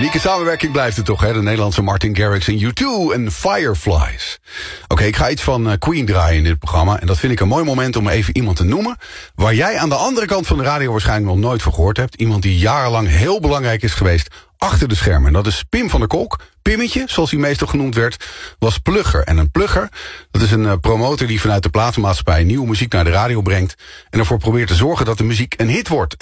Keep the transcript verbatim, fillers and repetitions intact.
Unieke samenwerking blijft het toch, hè? De Nederlandse Martin Garrix en U twee en Fireflies. Oké, okay, ik ga iets van Queen draaien in dit programma. En dat vind ik een mooi moment om even iemand te noemen waar jij aan de andere kant van de radio waarschijnlijk nog nooit van gehoord hebt. Iemand die jarenlang heel belangrijk is geweest achter de schermen. En dat is Pim van der Kolk. Pimmetje, zoals hij meestal genoemd werd, was plugger. En een plugger, dat is een uh, promotor die vanuit de platenmaatschappij nieuwe muziek naar de radio brengt en ervoor probeert te zorgen dat de muziek een hit wordt.